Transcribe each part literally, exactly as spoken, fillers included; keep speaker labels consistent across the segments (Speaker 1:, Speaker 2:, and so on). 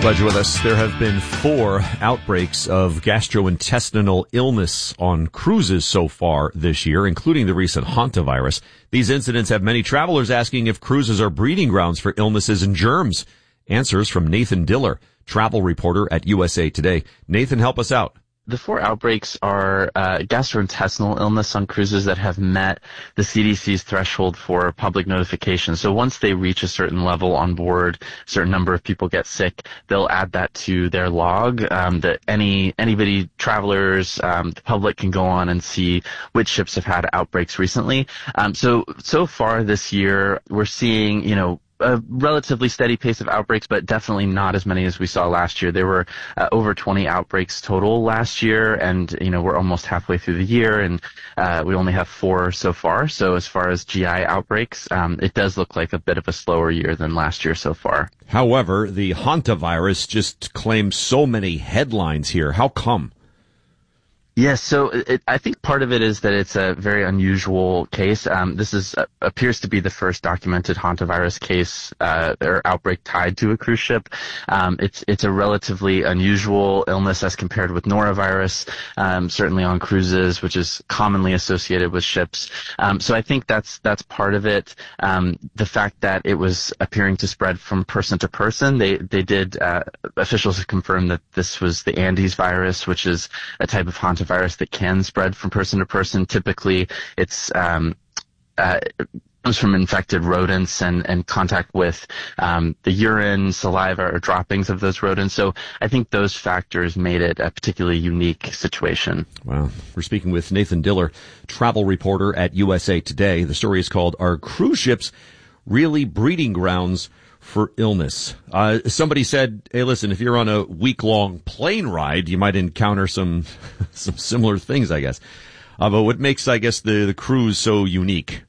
Speaker 1: Glad you're with us. There have been four outbreaks of gastrointestinal illness on cruises so far this year, including the recent hantavirus. These incidents have many travelers asking if cruises are breeding grounds for illnesses and germs. Answers from Nathan Diller, travel reporter at U S A Today. Nathan, help us out.
Speaker 2: The four outbreaks are uh, gastrointestinal illness on cruises that have met the C D C's threshold for public notification. So once they reach a certain level on board, a certain number of people get sick, they'll add that to their log. Um, that any anybody, travelers, um, the public can go on and see which ships have had outbreaks recently. Um, so so far this year, we're seeing, you know, a relatively steady pace of outbreaks, but definitely not as many as we saw last year. There were uh, over twenty outbreaks total last year, and you know we're almost halfway through the year, and uh, we only have four so far. So as far as G I outbreaks, um, it does look like a bit of a slower year than last year so far.
Speaker 1: However, the hantavirus just claims so many headlines here. How come?
Speaker 2: Yes, so it, I think part of it is that it's a very unusual case. Um, this is uh, appears to be the first documented hantavirus case uh, or outbreak tied to a cruise ship. Um, it's it's a relatively unusual illness as compared with norovirus, um, certainly on cruises, which is commonly associated with ships. Um, so I think that's that's part of it. Um, the fact that it was appearing to spread from person to person. They they did uh, officials confirm that this was the Andes virus, which is a type of hantavirus virus that can spread from person to person. Typically, it's um, uh, it comes from infected rodents and, and contact with um, the urine, saliva, or droppings of those rodents. So I think those factors made it a particularly unique situation.
Speaker 1: Wow. We're speaking with Nathan Diller, travel reporter at U S A Today. The story is called, "Are Cruise Ships Really Breeding Grounds for Illness?" Uh, somebody said, hey, listen, if you're on a week-long plane ride, you might encounter some some similar things, I guess. Uh, but what makes, I guess, the, the cruise so unique?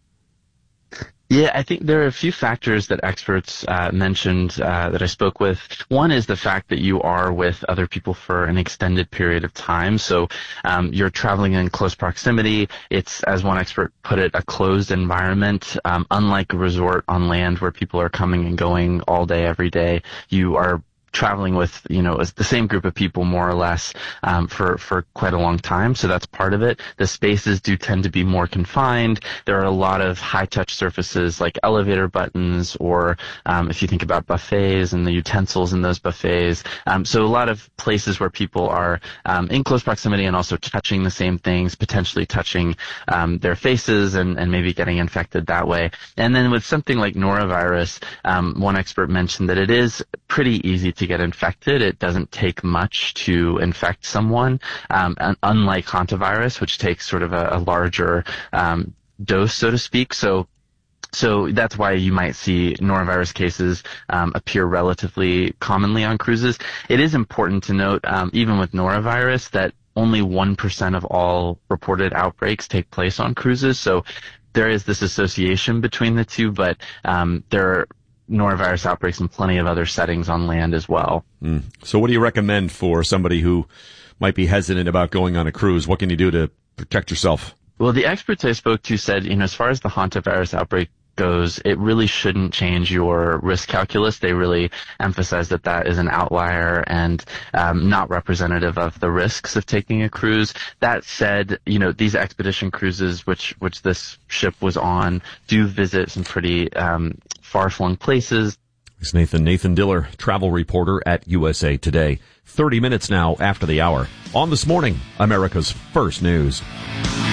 Speaker 2: Yeah, I think there are a few factors that experts uh, mentioned uh, that I spoke with. One is the fact that you are with other people for an extended period of time. So um, you're traveling in close proximity. It's, as one expert put it, a closed environment. Um, unlike a resort on land where people are coming and going all day, every day, you are traveling with, you know, the same group of people more or less um, for, for quite a long time. So that's part of it. The spaces do tend to be more confined. There are a lot of high-touch surfaces like elevator buttons, or um, if you think about buffets and the utensils in those buffets. Um, so a lot of places where people are um, in close proximity and also touching the same things, potentially touching um, their faces and, and maybe getting infected that way. And then with something like norovirus, um, one expert mentioned that it is pretty easy to get infected. It doesn't take much to infect someone, um, and unlike hantavirus, which takes sort of a, a larger um, dose, so to speak. So So that's why you might see norovirus cases um, appear relatively commonly on cruises. It is important to note, um, even with norovirus, that only one percent of all reported outbreaks take place on cruises. So there is this association between the two, but um, there are norovirus outbreaks in plenty of other settings on land as well.
Speaker 1: Mm. So what do you recommend for somebody who might be hesitant about going on a cruise? What can you do to protect yourself?
Speaker 2: Well, the experts I spoke to said, you know, as far as the hantavirus outbreak goes, it really shouldn't change your risk calculus. They really emphasize that that is an outlier and um, not representative of the risks of taking a cruise. That said, you know, these expedition cruises, which which this ship was on, do visit some pretty um, far-flung places.
Speaker 1: It's Nathan, Nathan Diller, travel reporter at U S A Today. thirty minutes now after the hour. On This Morning, America's First News.